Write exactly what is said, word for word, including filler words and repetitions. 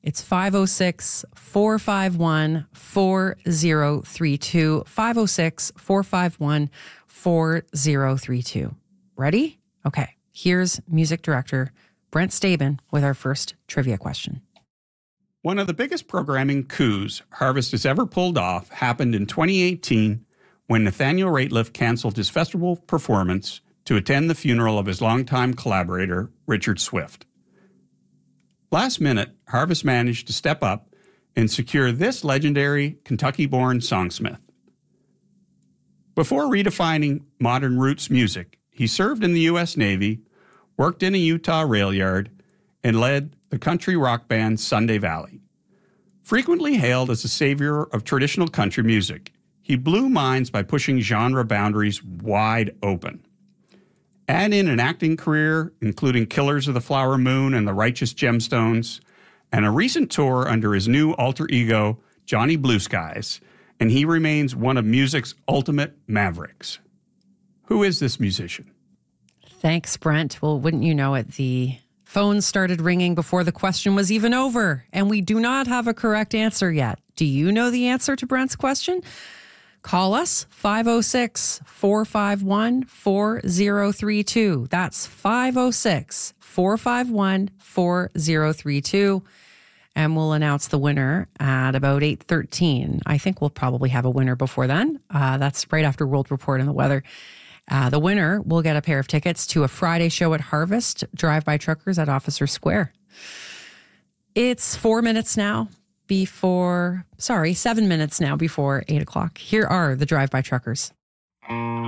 It's five oh six, four five one, four oh three two. five oh six, four five one, four oh three two. Ready? Okay. Here's music director Brent Staben with our first trivia question. One of the biggest programming coups Harvest has ever pulled off happened in twenty eighteen when Nathaniel Rateliff canceled his festival performance to attend the funeral of his longtime collaborator, Richard Swift. Last minute, Harvest managed to step up and secure this legendary Kentucky-born songsmith. Before redefining modern roots music, he served in the U S Navy, worked in a Utah rail yard, and led the country rock band Sunday Valley. Frequently hailed as the savior of traditional country music, he blew minds by pushing genre boundaries wide open. Add in an acting career, including Killers of the Flower Moon and the Righteous Gemstones, and a recent tour under his new alter ego, Johnny Blue Skies, and he remains one of music's ultimate mavericks. Who is this musician? Thanks, Brent. Well, wouldn't you know it, the phone started ringing before the question was even over, and we do not have a correct answer yet. Do you know the answer to Brent's question? Call us, five oh six, four five one, four oh three two. That's five oh six, four five one, four oh three two. And we'll announce the winner at about eight thirteen. I think we'll probably have a winner before then. Uh, that's right after World Report and the weather. Uh, the winner will get a pair of tickets to a Friday show at Harvest, Drive-By Truckers at Officer Square. It's four minutes now. Before, sorry, seven minutes now before eight o'clock. Here are the Drive-By Truckers.